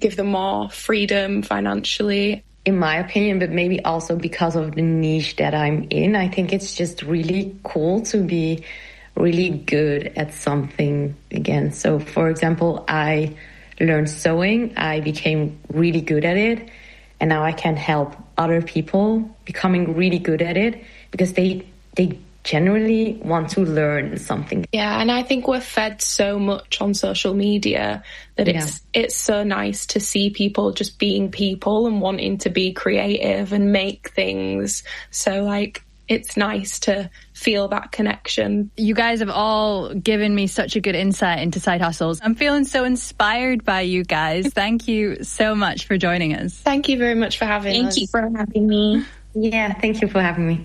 give them more freedom financially. In my opinion, but maybe also because of the niche that I'm in, I think it's just really cool to be really good at something again. So, for example, I learned sewing. I became really good at it. And now I can help other people becoming really good at it because they generally want to learn something. Yeah, and I think we're fed so much on social media that it's so nice to see people just being people and wanting to be creative and make things. So, like, it's nice to feel that connection. You guys have all given me such a good insight into side hustles. I'm feeling so inspired by you guys. Thank you so much for joining us. Thank you very much for having us. Thank you for having me. Yeah, thank you for having me.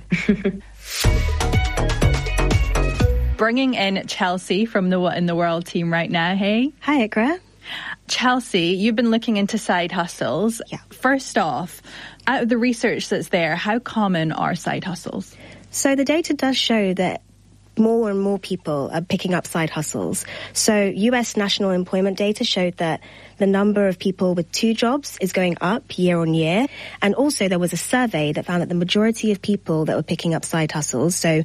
Bringing in Chelsea from the What in the World team right now. Hey. Hi, Ikra. Chelsea, you've been looking into side hustles. Yeah. First off, out of the research that's there, how common are side hustles? So the data does show that more and more people are picking up side hustles. So US national employment data showed that the number of people with 2 jobs is going up year on year. And also there was a survey that found that the majority of people that were picking up side hustles, so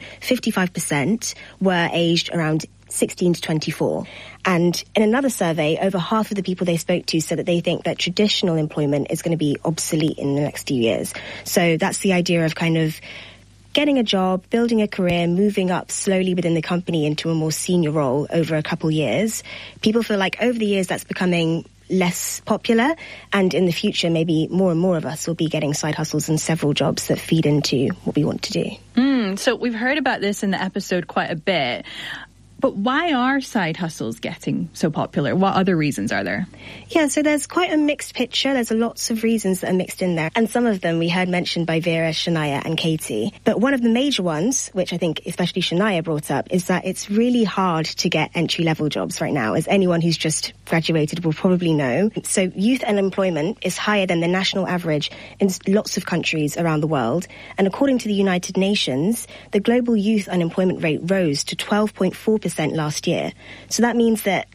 55%, were aged around 16 to 24. And in another survey, over half of the people they spoke to said that they think that traditional employment is going to be obsolete in the next few years. So that's the idea of kind of getting a job, building a career, moving up slowly within the company into a more senior role over a couple years. People feel like over the years that's becoming less popular, and in the future maybe more and more of us will be getting side hustles and several jobs that feed into what we want to do. So we've heard about this in the episode quite a bit. But why are side hustles getting so popular? What other reasons are there? Yeah, so there's quite a mixed picture. There's lots of reasons that are mixed in there. And some of them we heard mentioned by Vera, Shania and Katie. But one of the major ones, which I think especially Shania brought up, is that it's really hard to get entry-level jobs right now, as anyone who's just graduated will probably know. So youth unemployment is higher than the national average in lots of countries around the world. And according to the United Nations, the global youth unemployment rate rose to 12.4% last year. So that means that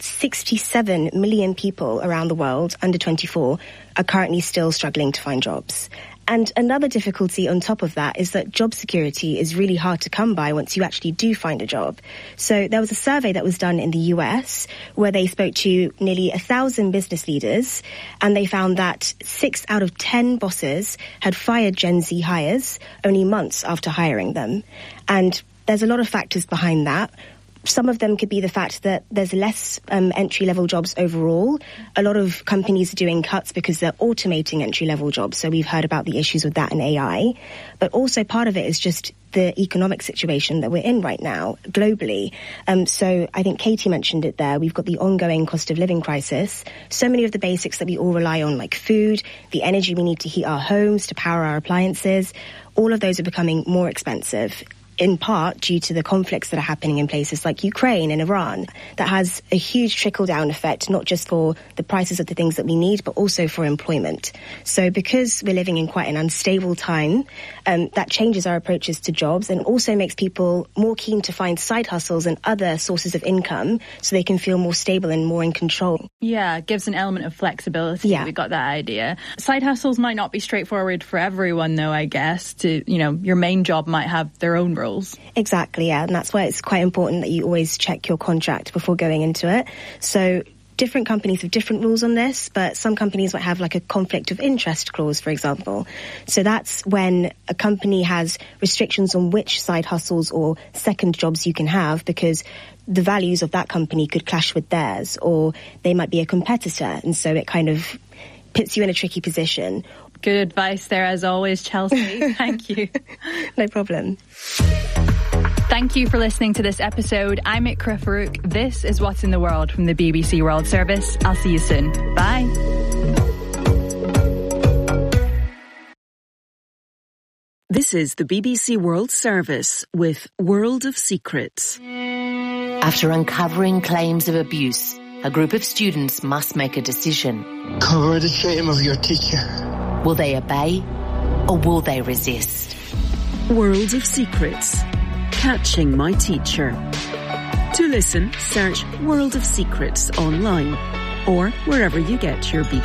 67 million people around the world under 24 are currently still struggling to find jobs. And another difficulty on top of that is that job security is really hard to come by once you actually do find a job. So there was a survey that was done in the US where they spoke to nearly 1,000 business leaders, and they found that 6 out of 10 bosses had fired Gen Z hires only months after hiring them. And there's a lot of factors behind that. Some of them could be the fact that there's less entry-level jobs overall. A lot of companies are doing cuts because they're automating entry-level jobs. So we've heard about the issues with that in AI. But also part of it is just the economic situation that we're in right now globally. So I think Katie mentioned it there. We've got the ongoing cost of living crisis. So many of the basics that we all rely on, like food, the energy we need to heat our homes, to power our appliances, all of those are becoming more expensive, in part due to the conflicts that are happening in places like Ukraine and Iran. That has a huge trickle-down effect, not just for the prices of the things that we need, but also for employment. So because we're living in quite an unstable time, that changes our approaches to jobs and also makes people more keen to find side hustles and other sources of income so they can feel more stable and more in control. Yeah, it gives an element of flexibility. Yeah. We got that idea. Side hustles might not be straightforward for everyone, though, I guess. Your main job might have their own rules. Exactly, yeah. And that's why it's quite important that you always check your contract before going into it. So different companies have different rules on this, but some companies might have like a conflict of interest clause, for example. So that's when a company has restrictions on which side hustles or second jobs you can have because the values of that company could clash with theirs, or they might be a competitor. And so it kind of puts you in a tricky position. Good advice there, as always, Chelsea. Thank you. No problem. Thank you for listening to this episode. I'm Ikra Farouk. This is What's in the World from the BBC World Service. I'll see you soon. Bye. This is the BBC World Service with World of Secrets. After uncovering claims of abuse, a group of students must make a decision. Cover the shame of your teacher. Will they obey or will they resist? World of Secrets. Catching My Teacher. To listen, search World of Secrets online or wherever you get your BBC